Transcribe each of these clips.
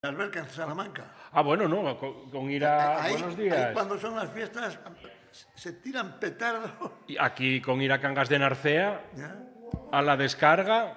alberca en Salamanca. Ah, bueno, no, con ir a... Ahí, buenos días. ahí cuando son las fiestas se tiran petardos. Y aquí con ir a Cangas de Narcea, ¿Ya? a la descarga,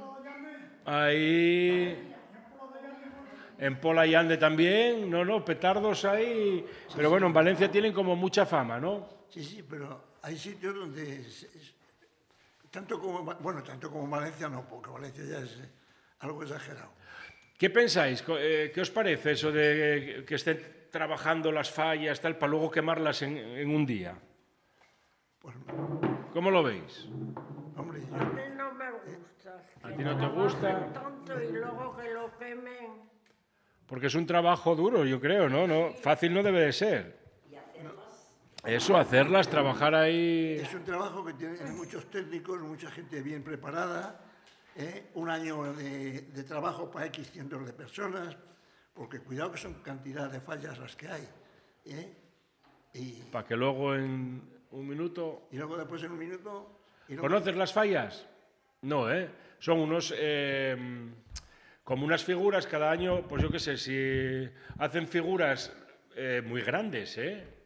ahí... En Pola y Ande también, no, petardos ahí... Pero bueno, en Valencia tienen como mucha fama, ¿no? Sí, pero hay sitios donde... tanto como Valencia no, porque Valencia ya es algo exagerado. ¿Qué pensáis? ¿Qué os parece eso de que estén trabajando las fallas tal, para luego quemarlas en un día? Pues, ¿Cómo lo veis? hombre, A mí no me gusta. ¿A ti no te gusta? Tonto y luego que lo quemen. Porque es un trabajo duro, yo creo, ¿no? Fácil no debe de ser. Eso, hacerlas, trabajar ahí... es un trabajo que tiene muchos técnicos, mucha gente bien preparada, un año de trabajo para X cientos de personas, porque cuidado que son cantidad de fallas las que hay. Para que luego en un minuto... Y luego después en un minuto... ¿Conoces las fallas? No, ¿eh? Son unos... como unas figuras cada año, pues yo qué sé, si hacen figuras muy grandes,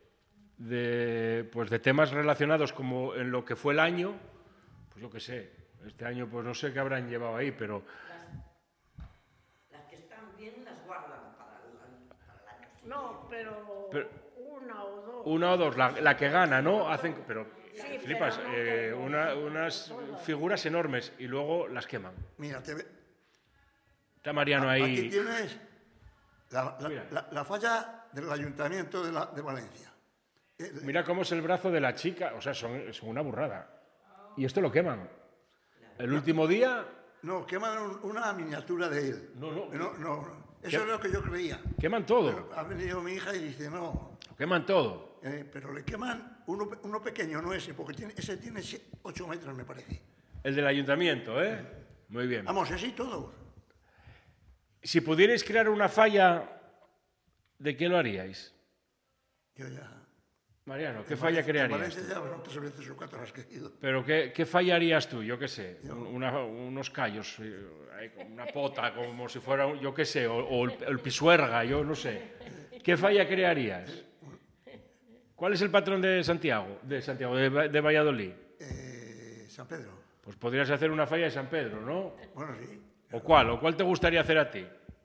de temas relacionados como en lo que fue el año, pues yo qué sé, este año pues no sé qué habrán llevado ahí, pero... Las que están bien las guardan para el año. No, pero una o dos. Una o dos, la que gana, ¿no? Hacen, pero Sí, flipas, pero no unas figuras enormes y luego las queman. Mira, Está Mariano ahí. aquí tienes la falla del Ayuntamiento de Valencia. Mira cómo es el brazo de la chica, o sea, son una burrada. Y esto lo queman. El último día... No, queman una miniatura de él. No. Eso es lo que yo creía. Queman todo. Pero ha venido mi hija y dice, no. Queman todo. Pero le queman uno pequeño, no ese, porque ese tiene 8 metros, me parece. El del ayuntamiento, ¿eh? Muy bien. Vamos, así todos. Si pudierais crear una falla, ¿de qué lo haríais? Yo ya... Mariano, ¿qué falla crearías? Valencia ya son 3 veces o 4 las que he ido. ¿Pero qué falla harías tú? Yo qué sé, unos callos, una pota, como si fuera, yo qué sé, o el pisuerga, yo no sé. ¿Qué falla crearías? ¿Cuál es el patrón de Santiago, de Valladolid? San Pedro. Pues podrías hacer una falla de San Pedro, ¿no? Bueno, sí. ¿O cuál te gustaría hacer a ti?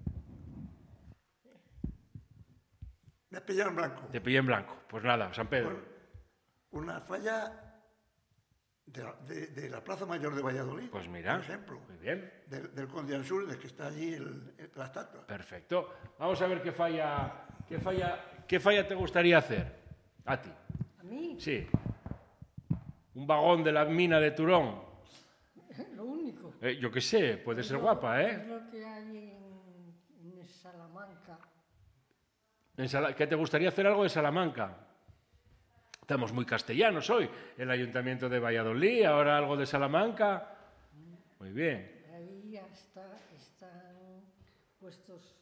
Me has pillado en blanco. Te pillé en blanco. Pues nada, San Pedro. Una falla de la Plaza Mayor de Valladolid. Pues mira, por ejemplo. muy bien. Del Conde Ansúrez, del que está allí la estatua. Perfecto. Vamos a ver qué falla te gustaría hacer a ti. ¿A mí? Sí. Un vagón de la mina de Turón. Lo único. Yo qué sé, puede ser guapa, Es ¿eh? lo que hay en Salamanca. ¿Qué te gustaría hacer algo de Salamanca? Estamos muy castellanos hoy. El Ayuntamiento de Valladolid, ahora algo de Salamanca. Muy bien. Ahí están puestos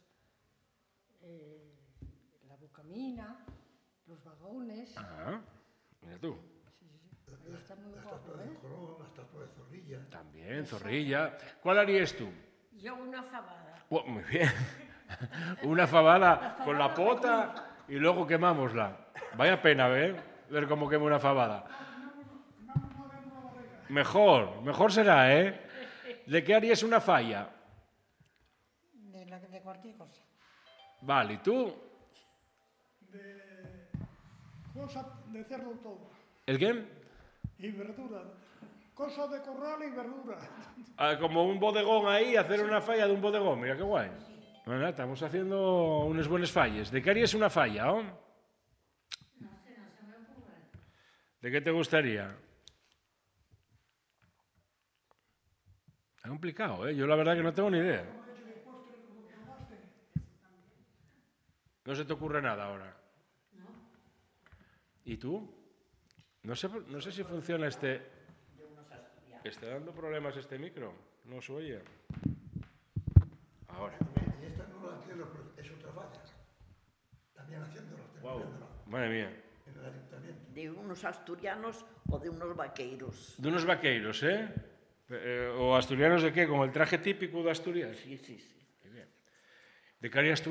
la bocamina, los vagones. Ah, mira tú. Ahí está muy La guapo, estatua de ¿eh? Jorón, la estatua de Zorrilla. También, Zorrilla. ¿Cuál harías tú? Yo una fabada. Oh, muy bien. Una fabada con la pota y luego quemámosla. Vaya pena, ver cómo quema una fabada. Mejor será, ¿eh? ¿De qué harías una falla? De cualquier cosa. Vale, ¿y tú? Cosa de cerdo todo. ¿El qué? Y verdura. Cosa de corral y verdura. Ah, como un bodegón ahí, hacer una falla de un bodegón. Mira qué guay. Bueno, estamos haciendo unas buenas fallas. ¿De qué harías una falla, oh? No sé, no se me ocurre. ¿De qué te gustaría? Está complicado, ¿eh? Yo la verdad que no tengo ni idea. ¿No se te ocurre nada ahora? No. ¿Y tú? No sé si funciona este... ¿Está dando problemas este micro? No se oye. Ahora. Y esta no la entiendo, pero es otra falla. También haciéndola. Wow. Madre mía. En el Ayuntamiento. De unos asturianos o de unos vaqueiros. De unos vaqueiros, ¿eh? ¿O asturianos de qué? ¿Con el traje típico de Asturias? Sí. Muy bien. ¿De qué harías tú